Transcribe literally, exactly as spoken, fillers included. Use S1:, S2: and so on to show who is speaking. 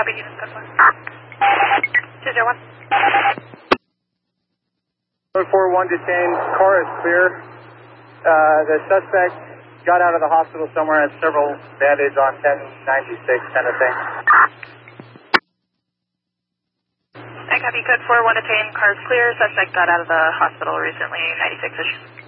S1: Copy, unit code four. two zero one.
S2: one four one detained, car is clear. Uh, the suspect got out of the hospital somewhere, had several band-aids on, ten ninety-six kind of thing.
S1: I copy, code four one detained, car is clear. Suspect got out of the hospital recently, ninety-six-ish.